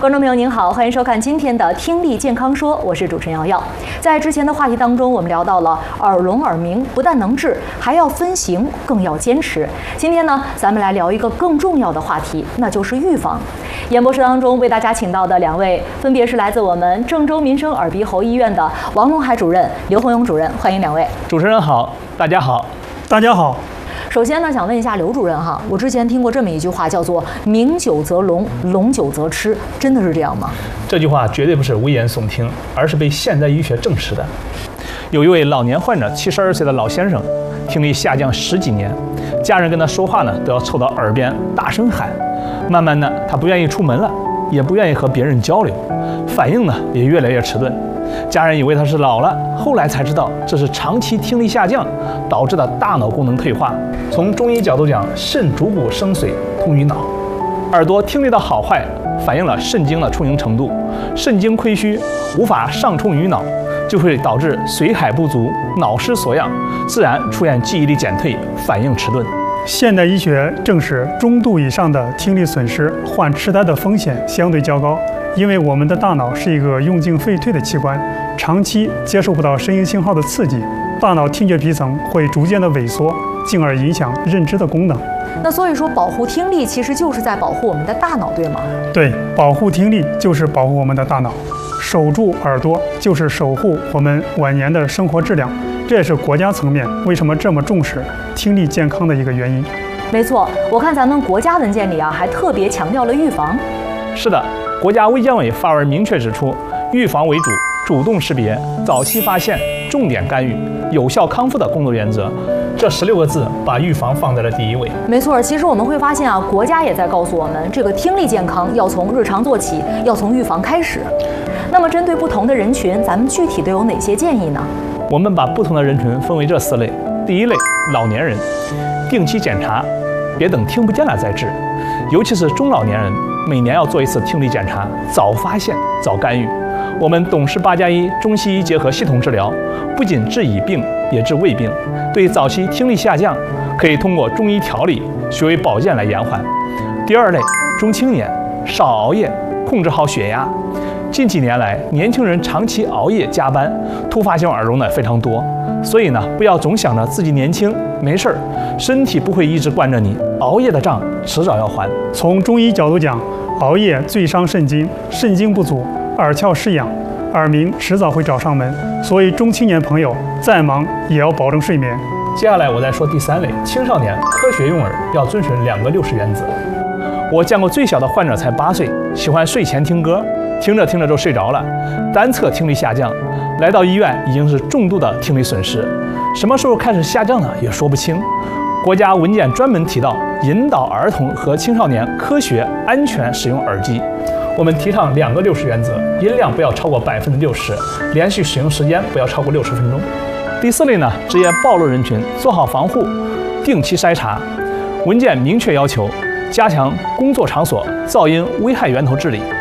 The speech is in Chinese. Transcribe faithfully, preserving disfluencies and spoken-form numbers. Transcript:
观众朋友您好，欢迎收看今天的听力健康说，我是主持人瑶瑶。在之前的话题当中，我们聊到了耳聋耳鸣不但能治，还要分型，更要坚持。今天呢，咱们来聊一个更重要的话题，那就是预防。演播室当中为大家请到的两位，分别是来自我们郑州民生耳鼻喉医院的王龙海主任、刘洪勇主任，欢迎两位。 主持人好，大家好， 大家好。 首先呢，想问一下刘主任哈，我之前听过这么一句话，叫做“名酒则聋，聋酒则痴”，真的是这样吗？ 这句话绝对不是危言耸听，而是被现代医学证实的。有一位老年患者，七十二岁的老先生，听力下降十几年，家人跟他说话呢，都要凑到耳边大声喊。慢慢的，他不愿意出门了，也不愿意和别人交流，反应呢也越来越迟钝。家人以为他是老了，后来才知道这是长期听力下降导致的大脑功能退化。从中医角度讲，肾主骨生髓，通于脑。耳朵听力的好坏反映了肾经的充盈程度，肾经亏虚，无法上冲于脑，就会导致髓海不足，脑失所养，自然出现记忆力减退，反应迟钝。 现代医学证实，中度以上的听力损失患痴呆的风险相对较高，因为我们的大脑是一个用进废退的器官，长期接受不到声音信号的刺激，大脑听觉皮层会逐渐的萎缩，进而影响认知的功能。 那所以说，保护听力其实就是在保护我们的大脑，对吗？ 对，保护听力就是保护我们的大脑，守住耳朵就是守护我们晚年的生活质量。这也是国家层面为什么这么重视听力健康的一个原因。 没错，我看咱们国家文件里啊，还特别强调了预防。 是的，国家卫健委发文明确指出，预防为主，主动识别，早期发现，重点干预，有效康复的工作原则。这十六个字把预防放在了第一位。 没错，其实我们会发现啊，国家也在告诉我们，这个听力健康要从日常做起，要从预防开始。那么针对不同的人群，咱们具体都有哪些建议呢？ 我们把不同的人群分为这四类。第一类，老年人，定期检查，别等听不见了再治，尤其是中老年人，每年要做一次听力检查，早发现早干预。我们董氏八加一中西医结合系统治疗，不仅治已病，也治未病。对早期听力下降，可以通过中医调理、穴位保健来延缓。第二类，中青年，少熬夜，控制好血压。近几年来，年轻人长期熬夜加班，突发性耳聋的非常多。所以呢，不要总想着自己年轻没事儿，身体不会一直惯着你，熬夜的账迟早要还。 从中医角度讲，熬夜最伤肾经，肾经不足，耳窍失养，耳鸣迟早会找上门。所以中青年朋友再忙也要保证睡眠。 接下来我再说第三类，青少年，科学用耳，要遵循两个六十原则。我见过最小的患者才八岁，喜欢睡前听歌，听着听着就睡着了，单侧听力下降，来到医院已经是重度的听力损失。什么时候开始下降呢？也说不清。国家文件专门提到，引导儿童和青少年科学安全使用耳机。我们提倡两个六十原则，音量不要超过百分之六十，连续使用时间不要超过六十分钟。第四类呢，职业暴露人群，做好防护，定期筛查。文件明确要求，加强工作场所噪音危害源头治理，